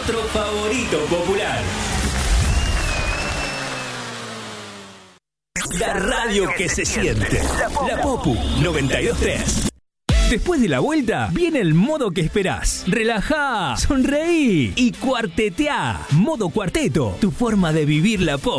nuestro favorito popular. La radio que se siente. La Popu 92.3. Después de la vuelta, viene el modo que esperás. Relajá, sonreí y cuarteteá. Modo cuarteto, tu forma de vivir la Popu.